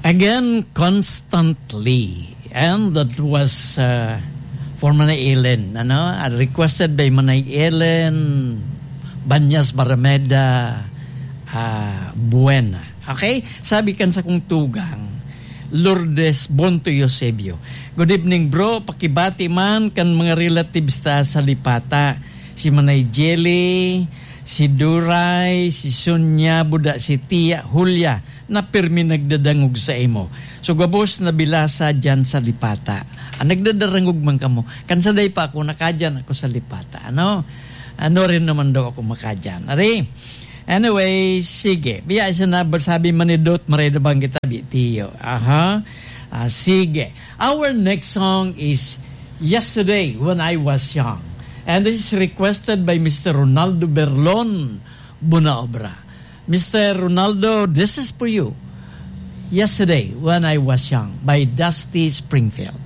Again, constantly. And that was for Manay Ellen. Requested by Manay Ellen Banyas Barameda Buena. Okay? Sabi kan sa kong tugang, Lourdes Bonto Eusebio. Good evening, bro. Pakibati man kan mga relatives ta sa Lipata. Si Manay Jelly, si Duray, si Sonia, Buda, si Tia, Julia, na pirmi nagdadangog sa imo. So gabos na bilasa dyan sa Lipata. Nagdadarangog man kamo. Kansaday pa ako, nakadyan ako sa Lipata. Ano rin naman daw ako makadyan. Anyway, sige. Biya siya na, sabi manidot, mareda bang kita, bitiyo. Sige. Our next song is Yesterday When I Was Young. And this is requested by Mr. Ronaldo Berlon Bunaobra. Mr. Ronaldo, this is for you. Yesterday When I Was Young by Dusty Springfield.